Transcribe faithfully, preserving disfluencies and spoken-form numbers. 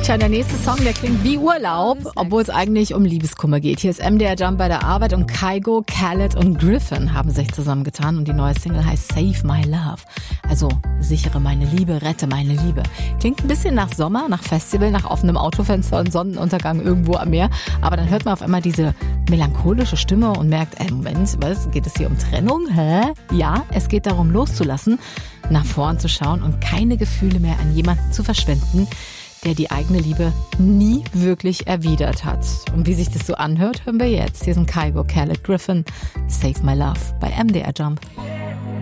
Tja, der nächste Song, der klingt wie Urlaub, obwohl es eigentlich um Liebeskummer geht. Hier ist M D R Jump bei der Arbeit und Kygo, Khaled und Griffin haben sich zusammengetan und die neue Single heißt Save My Love. Also sichere meine Liebe, rette meine Liebe. Klingt ein bisschen nach Sommer, nach Festival, nach offenem Autofenster und Sonnenuntergang irgendwo am Meer. Aber dann hört man auf einmal diese melancholische Stimme und merkt, ey, Moment, was, geht es hier um Trennung? Hä? Ja, es geht darum loszulassen, nach vorn zu schauen und keine Gefühle mehr an jemanden zu verschwenden, der die eigene Liebe nie wirklich erwidert hat. Und wie sich das so anhört, hören wir jetzt. Hier sind Kygo, Khaled, Griffin, Save My Love bei M D R Jump.